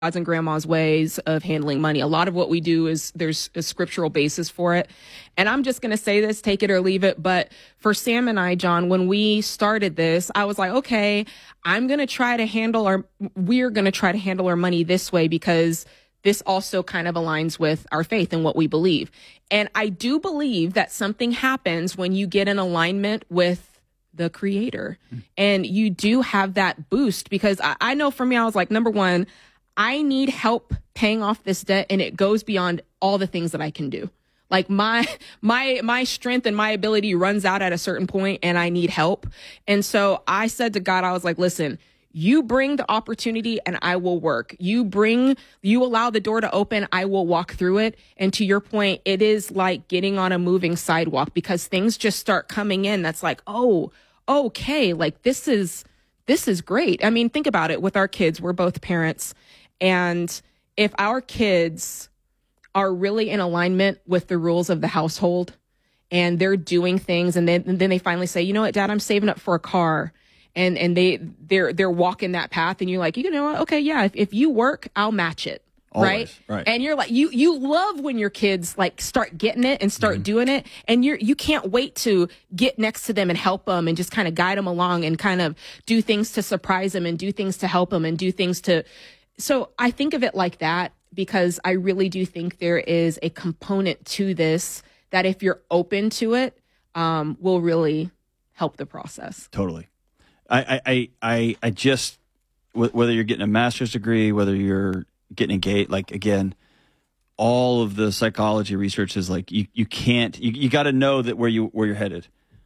and grandma's ways of handling money. A lot of what we do is there's a scriptural basis for it. And I'm just going to say this, take it or leave it. But for Sam and I, John, when we started this, I was like, okay, we're going to try to handle our money this way because this also kind of aligns with our faith and what we believe. And I do believe that something happens when you get in alignment with the Creator and you do have that boost, because I know for me, I was like, number one, I need help paying off this debt, and it goes beyond all the things that I can do. Like my strength and my ability runs out at a certain point, and I need help. And so I said to God, I was like, listen, you bring the opportunity and I will work. You allow the door to open, I will walk through it. And to your point, it is like getting on a moving sidewalk, because things just start coming in. That's like, oh, okay. Like this is great. I mean, think about it with our kids. We're both parents. And if our kids are really in alignment with the rules of the household and they're doing things, and then they finally say, you know what, Dad, I'm saving up for a car. And they're walking that path, and you're like, you know what? Okay, yeah, if you work, I'll match it. Always, right. And you're like, you love when your kids like start getting it and start doing it. And you can't wait to get next to them and help them and just kind of guide them along and kind of do things to surprise them and do things to help them and do things to. So I think of it like that, because I really do think there is a component to this that if you're open to it, will really help the process. Totally. I just, whether you're getting a master's degree, whether you're getting engaged, like, again, all of the psychology research is like, you can't, you got to know that where you're headed.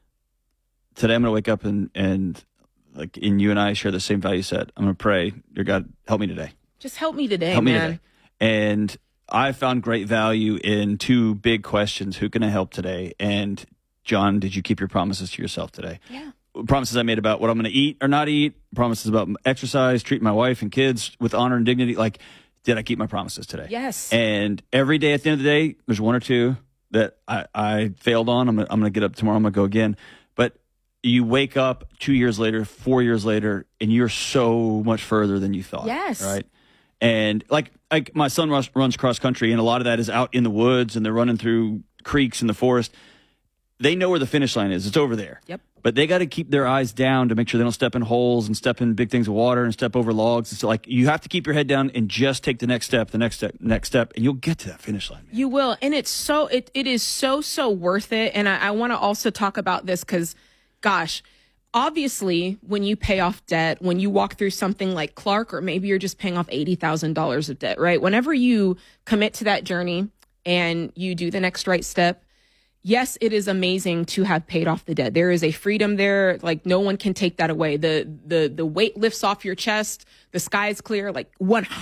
Today, I'm going to wake up and like, you and I share the same value set. I'm going to pray, dear God, help me today. Just help me today, help man. Me today. And I found great value in two big questions. Who can I help today? And John, did you keep your promises to yourself today? Yeah. Promises I made about what I'm going to eat or not eat, promises about exercise, treating my wife and kids with honor and dignity. Like, did I keep my promises today? Yes. And every day at the end of the day, there's one or two that I failed on. I'm going to get up tomorrow. I'm going to go again. But you wake up 2 years later, 4 years later, and you're so much further than you thought. Yes. Right. And like my son runs cross country, and a lot of that is out in the woods, and they're running through creeks in the forest. They know where the finish line is. It's over there. Yep. But they got to keep their eyes down to make sure they don't step in holes and step in big things of water and step over logs. It's like, you have to keep your head down and just take the next step, and you'll get to that finish line. Man. You will. And it is so worth it. And I want to also talk about this because, gosh, obviously, when you pay off debt, when you walk through something like Clark, or maybe you're just paying off $80,000 of debt, right? Whenever you commit to that journey and you do the next right step, yes, it is amazing to have paid off the debt. There is a freedom there. Like, no one can take that away. The weight lifts off your chest. The sky is clear. Like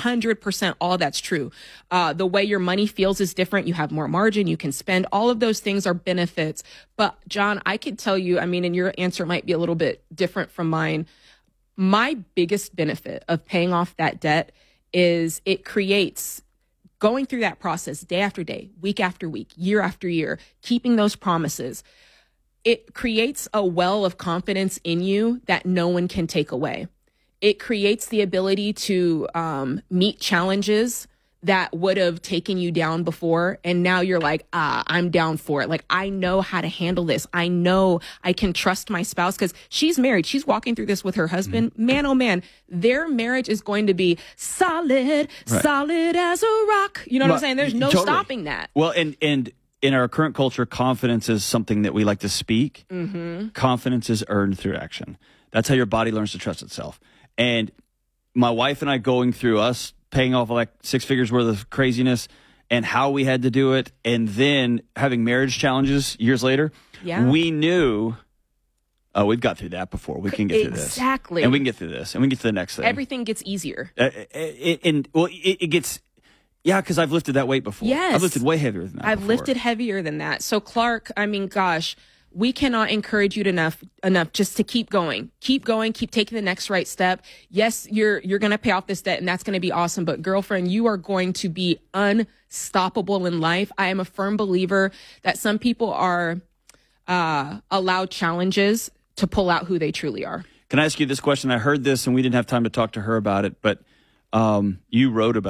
100%, all that's true. The way your money feels is different. You have more margin. You can spend. All of those things are benefits. But John, I could tell you, I mean, and your answer might be a little bit different from mine. My biggest benefit of paying off that debt is it creates, going through that process day after day, week after week, year after year, keeping those promises, it creates a well of confidence in you that no one can take away. It creates the ability to meet challenges that would have taken you down before. And now you're like, I'm down for it. Like, I know how to handle this. I know I can trust my spouse, because she's married. She's walking through this with her husband. Mm-hmm. Man, oh man, their marriage is going to be solid, solid as a rock. You know what I'm saying? There's no stopping that. Well, and in our current culture, confidence is something that we like to speak. Mm-hmm. Confidence is earned through action. That's how your body learns to trust itself. And my wife and I, going through us paying off like 6 figures worth of craziness and how we had to do it, and then having marriage challenges years later, we knew, we've got through that before. We can get through this. Exactly. And we can get through this, and we can get to the next thing. Everything gets easier. It gets, because I've lifted that weight before. Yes. I've lifted way heavier than that I've before. lifted heavier than that. So Clark, I mean, gosh, we cannot encourage you enough just to keep going, keep taking the next right step. Yes, you're going to pay off this debt, and that's going to be awesome. But girlfriend, you are going to be unstoppable in life. I am a firm believer that some people are allowed challenges to pull out who they truly are. Can I ask you this question? I heard this, and we didn't have time to talk to her about it, but you wrote about